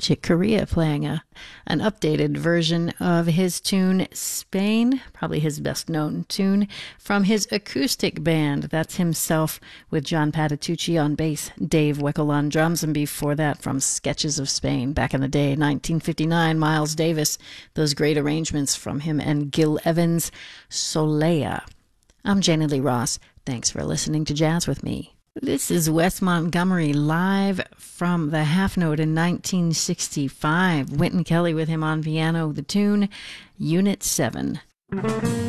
Chick Corea playing an updated version of his tune Spain, probably his best known tune, from his acoustic band. That's himself with John Patitucci on bass, Dave Weckl on drums, and before that from Sketches of Spain back in the day, 1959, Miles Davis. Those great arrangements from him and Gil Evans, Solea. I'm Janie Lee Ross. Thanks for listening to Jazz with me. This is Wes Montgomery live from the Half Note in 1965. Wynton Kelly with him on piano, the tune Unit 7.